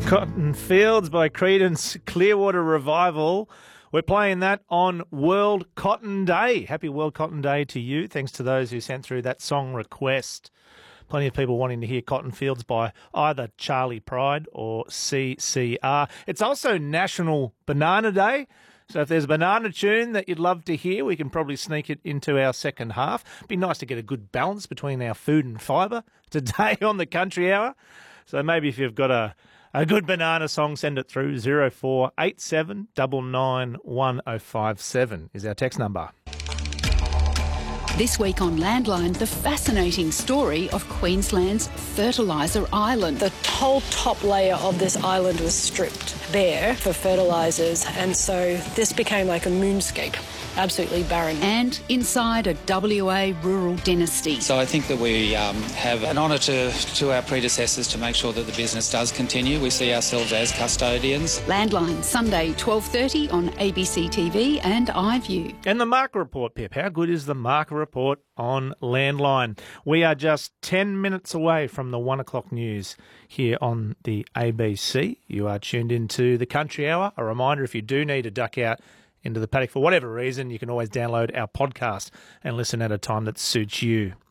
Cotton Fields by Creedence Clearwater Revival. We're playing that on World Cotton Day. Happy World Cotton Day to you. Thanks to those who sent through that song request. Plenty of people wanting to hear Cotton Fields by either Charlie Pride or CCR. It's also National Banana Day. So if there's a banana tune that you'd love to hear, we can probably sneak it into our second half. It'd be nice to get a good balance between our food and fibre today on the Country Hour. So maybe if you've got a good banana song, send it through. 0487 99 1057 is our text number. This week on Landline, the fascinating story of Queensland's fertiliser island. The whole top layer of this island was stripped bare for fertilisers, and so this became like a moonscape. Absolutely barren. And inside a WA rural dynasty. So I think that we have an honour to our predecessors to make sure that the business does continue. We see ourselves as custodians. Landline, Sunday, 12:30 on ABC TV and iView. And the market report, Pip. How good is the market report on Landline? We are just 10 minutes away from the 1 o'clock news here on the ABC. You are tuned into the Country Hour. A reminder, if you do need to duck out into the paddock for whatever reason, you can always download our podcast and listen at a time that suits you.